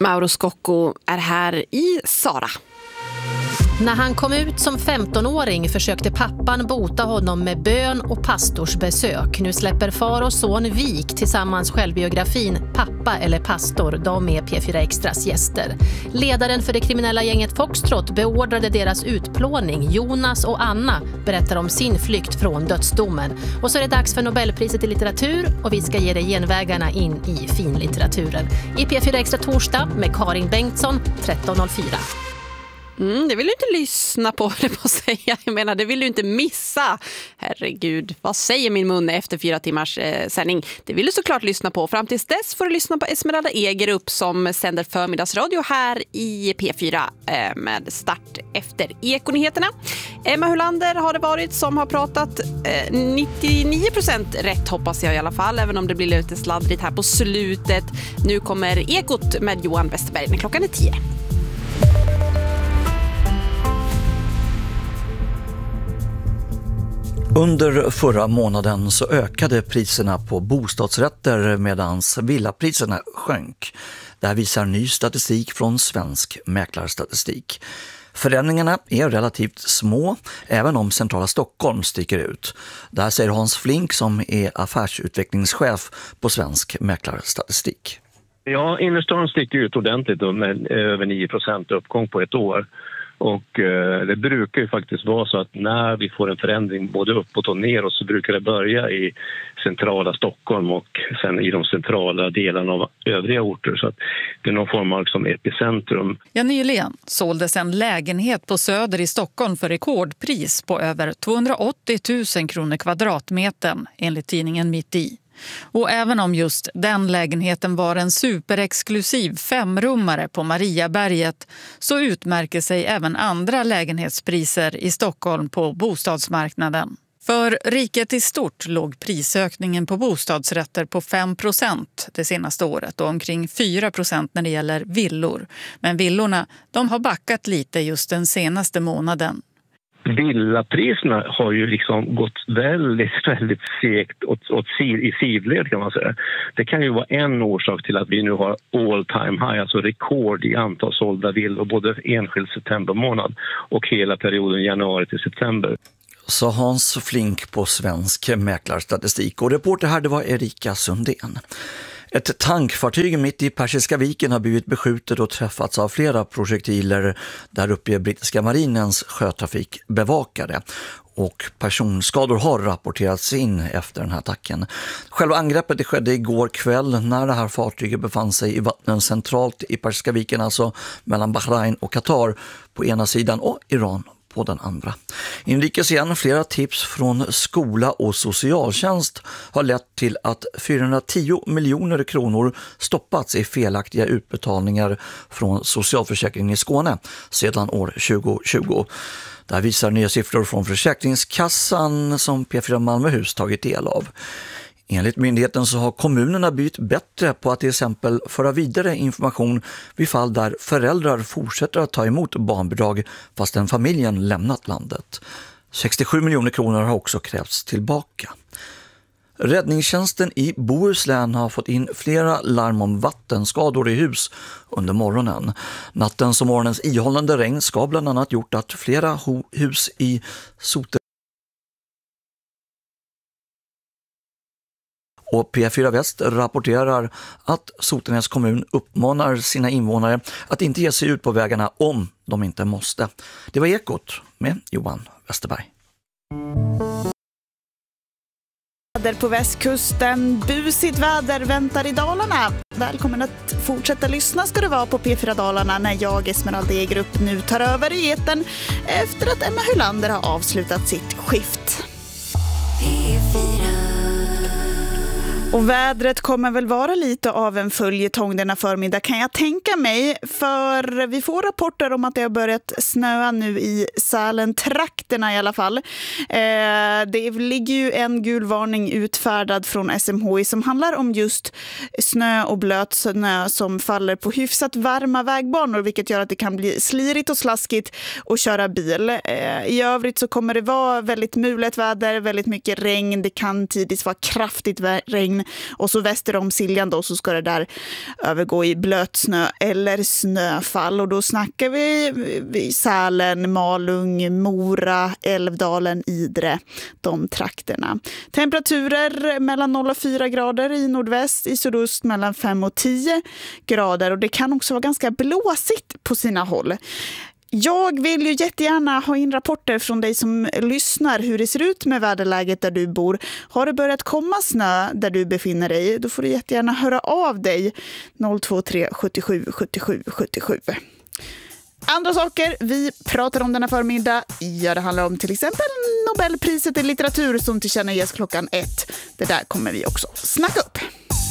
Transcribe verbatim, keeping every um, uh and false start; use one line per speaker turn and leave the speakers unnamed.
Mauro Scocco är här i Sara.
När han kom ut som femtonåring försökte pappan bota honom med bön och pastorsbesök. Nu släpper far och son Vik tillsammans självbiografin Pappa eller pastor. De är P fyra Extras gäster. Ledaren för det kriminella gänget Foxtrot beordrade deras utplåning. Jonas och Anna berättar om sin flykt från dödsdomen. Och så är det dags för Nobelpriset i litteratur och vi ska ge dig genvägarna in i finlitteraturen. I P fyra Extra torsdag med Karin Bengtsson tretton noll fyra.
Mm, det vill du inte lyssna på, det på att säga. Jag menar, det vill du inte missa. Herregud, vad säger min mun efter fyra timmars eh, sändning? Det vill du såklart lyssna på. Fram tills dess får du lyssna på Esmeralda Egerup som sänder förmiddagsradio här i P fyra eh, med start efter Ekonyheterna. Emma Hulander har det varit som har pratat eh, nittionio procent rätt hoppas jag i alla fall, även om det blir lite sladdrigt här på slutet. Nu kommer Ekot med Johan Westerberg när klockan är tio.
Under förra månaden så ökade priserna på bostadsrätter medan villapriserna sjönk. Det här visar ny statistik från Svensk mäklarstatistik. Förändringarna är relativt små, även om centrala Stockholm sticker ut. Det här säger Hans Flink som är affärsutvecklingschef på Svensk mäklarstatistik.
Ja, innerstan sticker ut ordentligt med över nio procent uppgång på ett år. Och eh, det brukar ju faktiskt vara så att när vi får en förändring både uppåt och neråt så brukar det börja i centrala Stockholm och sen i de centrala delarna av övriga orter. Så att det är någon form av som epicentrum.
Ja, nyligen såldes en lägenhet på Söder i Stockholm för rekordpris på över tvåhundraåttio tusen kronor kvadratmetern enligt tidningen Mitt i. Och även om just den lägenheten var en superexklusiv femrummare på Mariaberget så utmärker sig även andra lägenhetspriser i Stockholm på bostadsmarknaden. För riket i stort låg prisökningen på bostadsrätter på fem procent det senaste året och omkring fyra procent när det gäller villor. Men villorna de har backat lite just den senaste månaden.
Villapriserna har ju liksom gått väldigt, väldigt segt åt, åt sid, i sidled kan man säga. Det kan ju vara en orsak till att vi nu har all time high, alltså rekord i antal sålda villor både enskild septembermånad och hela perioden januari till september.
Så Hans Flink på Svensk mäklarstatistik och reporter här det var Erika Sundén. Ett tankfartyg mitt i Persiska viken har blivit beskjutet och träffats av flera projektiler där uppe i brittiska marinens sjötrafikbevakare. Och personskador har rapporterats in efter den här attacken. Själva angreppet det skedde igår kväll när det här fartyget befann sig i vattnen centralt i Persiska viken, alltså mellan Bahrain och Qatar på ena sidan och Iran på den andra. Inrikes igen, flera tips från skola och socialtjänst har lett till att fyrahundratio miljoner kronor stoppats i felaktiga utbetalningar från socialförsäkringen i Skåne sedan år tjugo tjugo. Det här visar nya siffror från Försäkringskassan som P fyra Malmöhus tagit del av. Enligt myndigheten så har kommunerna blivit bättre på att till exempel föra vidare information vid fall där föräldrar fortsätter att ta emot barnbidrag fastän familjen lämnat landet. sextiosju miljoner kronor har också krävts tillbaka. Räddningstjänsten i Bohuslän har fått in flera larm om vattenskador i hus under morgonen. Nattens och morgonens ihållande regn ska bland annat gjort att flera hus i Soter och P fyra Väst rapporterar att Sotenäs kommun uppmanar sina invånare att inte ge sig ut på vägarna om de inte måste. Det var Ekot med Johan Westerberg.
På västkusten, busigt väder väntar i Dalarna. Välkommen att fortsätta lyssna ska det vara på P fyra Dalarna när jag, Esmeralda Egerup, nu tar över i etern efter att Emma Hulander har avslutat sitt skift. P fyra. Och vädret kommer väl vara lite av en följetong denna förmiddag kan jag tänka mig. För vi får rapporter om att det har börjat snöa nu i Sälen-trakterna i alla fall. Eh, det ligger ju en gul varning utfärdad från S M H I som handlar om just snö och blöt snö som faller på hyfsat varma vägbanor. Vilket gör att det kan bli slirigt och slaskigt att köra bil. Eh, I övrigt så kommer det vara väldigt mulet väder, väldigt mycket regn. Det kan tidigt vara kraftigt regn. in. Och så väster om Siljan då så ska det där övergå i blötsnö eller snöfall. Och då snackar vi, vi Sälen, Malung, Mora, Älvdalen, Idre, de trakterna. Temperaturer mellan noll och fyra grader i nordväst, i sydost mellan fem och tio grader. Och det kan också vara ganska blåsigt på sina håll. Jag vill ju jättegärna ha in rapporter från dig som lyssnar hur det ser ut med väderläget där du bor. Har det börjat komma snö där du befinner dig, då får du jättegärna höra av dig. noll två tre sjuttiosju sjuttiosju sjuttiosju. Andra saker vi pratar om denna förmiddag, ja, det handlar om till exempel Nobelpriset i litteratur som tillkännages klockan ett. Det där kommer vi också snacka upp.